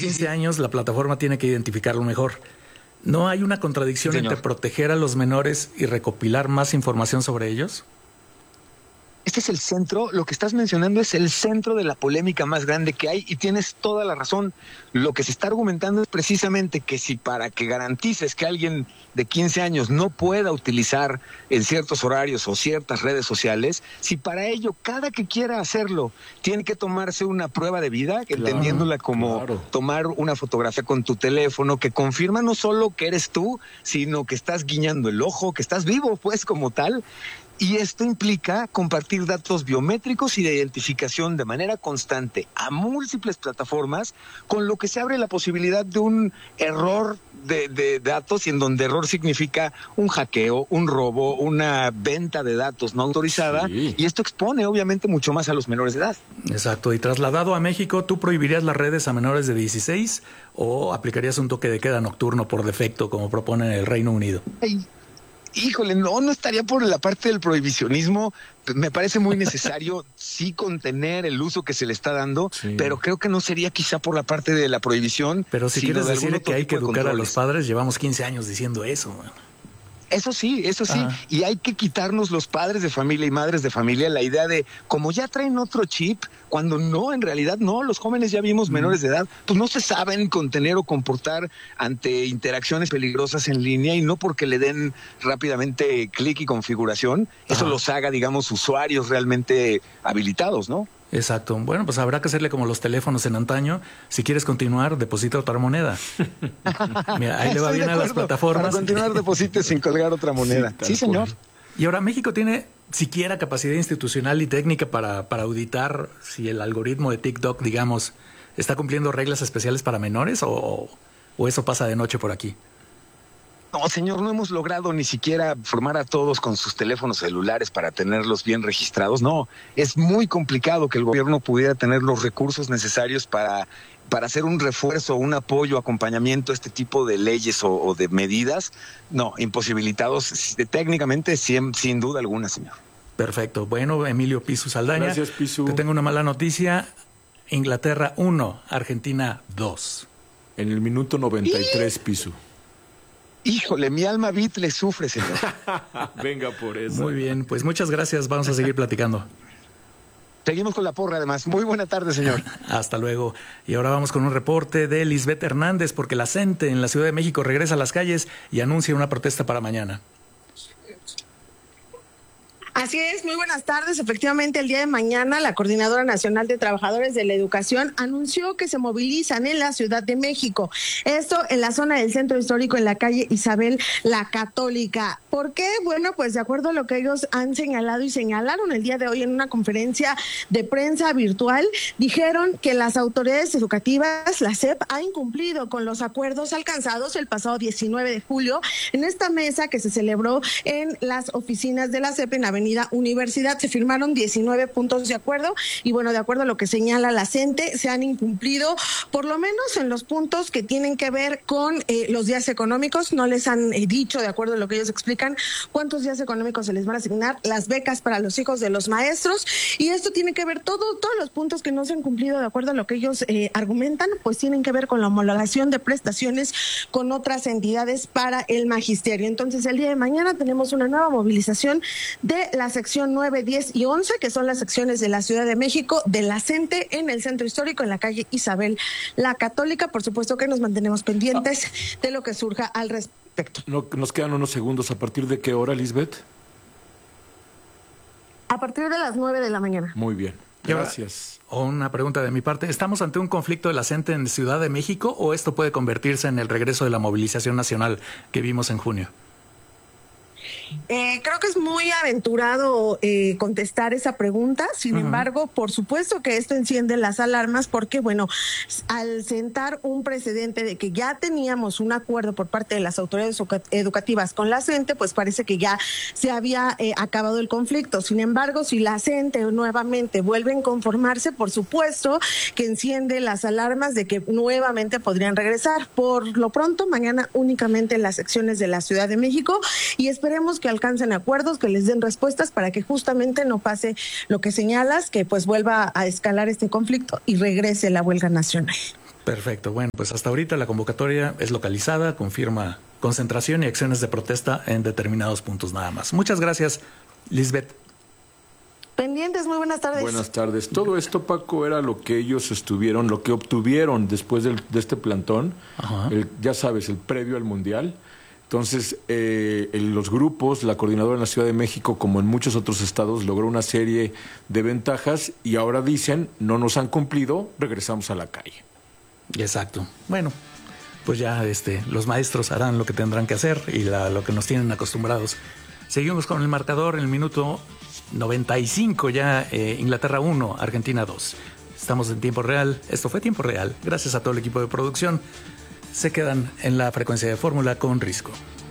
15 años la plataforma tiene que identificarlo mejor. ¿No hay una contradicción entre proteger a los menores y recopilar más información sobre ellos? Este es el centro, lo que estás mencionando es el centro de la polémica más grande que hay y tienes toda la razón. Lo que se está argumentando es precisamente que si para que garantices que alguien de 15 años no pueda utilizar en ciertos horarios o ciertas redes sociales, si para ello cada que quiera hacerlo tiene que tomarse una prueba de vida, entendiéndola como tomar una fotografía con tu teléfono que confirma no solo que eres tú, sino que estás guiñando el ojo, que estás vivo pues como tal. Y esto implica compartir datos biométricos y de identificación de manera constante a múltiples plataformas, con lo que se abre la posibilidad de un error de datos, y en donde error significa un hackeo, un robo, una venta de datos no autorizada, y esto expone obviamente mucho más a los menores de edad. Exacto, y trasladado a México, ¿tú prohibirías las redes a menores de 16 o aplicarías un toque de queda nocturno por defecto, como propone el Reino Unido? Híjole, no estaría por la parte del prohibicionismo. Me parece muy necesario sí contener el uso que se le está dando, pero creo que no sería quizá por la parte de la prohibición. Pero si quieres decir que hay que educar a los padres, llevamos 15 años diciendo eso, man. Eso sí, y hay que quitarnos los padres de familia y madres de familia la idea de, como ya traen otro chip, cuando no, en realidad no, los jóvenes ya vimos menores de edad, pues no se saben contener o comportar ante interacciones peligrosas en línea, y no porque le den rápidamente clic y configuración, eso los haga, digamos, usuarios realmente habilitados, ¿no? Exacto. Bueno, pues habrá que hacerle como los teléfonos en antaño. Si quieres continuar, deposita otra moneda. Mira, ahí le va bien a las plataformas. Para continuar, deposite sin colgar otra moneda. Sí, señor. Y ahora, ¿México tiene siquiera capacidad institucional y técnica para auditar si el algoritmo de TikTok, digamos, está cumpliendo reglas especiales para menores o eso pasa de noche por aquí? No, señor, no hemos logrado ni siquiera formar a todos con sus teléfonos celulares para tenerlos bien registrados. No, es muy complicado que el gobierno pudiera tener los recursos necesarios para hacer un refuerzo, un apoyo, acompañamiento a este tipo de leyes o de medidas. No, imposibilitados técnicamente, sin duda alguna, señor. Perfecto. Bueno, Emilio Pisu Saldaña. Gracias, Pisu. Te tengo una mala noticia. Inglaterra 1, Argentina 2. En el minuto 93, Pisu. Híjole, mi alma bit le sufre, señor. Venga por eso. Muy bien, pues muchas gracias. Vamos a seguir platicando. Seguimos con la porra, además. Muy buena tarde, señor. Hasta luego. Y ahora vamos con un reporte de Lisbeth Hernández, porque la CENTE en la Ciudad de México regresa a las calles y anuncia una protesta para mañana. Así es, muy buenas tardes. Efectivamente, el día de mañana la Coordinadora Nacional de Trabajadores de la Educación anunció que se movilizan en la Ciudad de México. Esto en la zona del Centro Histórico, en la calle Isabel la Católica. ¿Por qué? Bueno, pues de acuerdo a lo que ellos han señalado y señalaron el día de hoy en una conferencia de prensa virtual, dijeron que las autoridades educativas, la SEP, ha incumplido con los acuerdos alcanzados el pasado 19 de julio en esta mesa que se celebró en las oficinas de la SEP en Avenida Universidad. Se firmaron 19 puntos de acuerdo y bueno, de acuerdo a lo que señala la CENTE, se han incumplido por lo menos en los puntos que tienen que ver con los días económicos. No les han dicho, de acuerdo a lo que ellos explican, cuántos días económicos se les van a asignar, las becas para los hijos de los maestros, y esto tiene que ver todos los puntos que no se han cumplido de acuerdo a lo que ellos argumentan, pues tienen que ver con la homologación de prestaciones con otras entidades para el magisterio. Entonces el día de mañana tenemos una nueva movilización de la sección 9, 10 y 11, que son las secciones de la Ciudad de México, de la CENTE en el Centro Histórico, en la calle Isabel la Católica. Por supuesto que nos mantenemos pendientes de lo que surja al respecto. No, nos quedan unos segundos. ¿A partir de qué hora, Lisbeth? A partir de las 9 de la mañana. Muy bien. Gracias. Una pregunta de mi parte. ¿Estamos ante un conflicto de la CENTE en Ciudad de México o esto puede convertirse en el regreso de la movilización nacional que vimos en junio? Creo que es muy aventurado contestar esa pregunta. Sin embargo, por supuesto que esto enciende las alarmas porque, bueno, al sentar un precedente de que ya teníamos un acuerdo por parte de las autoridades educativas con la CENTE, pues parece que ya se había acabado el conflicto. Sin embargo, si la CENTE nuevamente vuelve a conformarse, por supuesto que enciende las alarmas de que nuevamente podrían regresar. Por lo pronto, mañana únicamente en las secciones de la Ciudad de México, y esperemos que alcancen acuerdos, que les den respuestas para que justamente no pase lo que señalas, que pues vuelva a escalar este conflicto y regrese la huelga nacional. Perfecto. Bueno, pues hasta ahorita la convocatoria es localizada, confirma concentración y acciones de protesta en determinados puntos nada más. Muchas gracias, Lisbeth. Pendientes, muy buenas tardes. Buenas tardes. Todo esto, Paco, era lo que ellos lo que obtuvieron después de este plantón. Ya sabes, el previo al Mundial. Entonces, los grupos, la coordinadora en la Ciudad de México, como en muchos otros estados, logró una serie de ventajas y ahora dicen, no nos han cumplido, regresamos a la calle. Exacto. Bueno, pues ya los maestros harán lo que tendrán que hacer y lo que nos tienen acostumbrados. Seguimos con el marcador en el minuto 95 ya, Inglaterra 1, Argentina 2. Estamos en tiempo real. Esto fue tiempo real. Gracias a todo el equipo de producción. Se quedan en la frecuencia de Fórmula con Risco.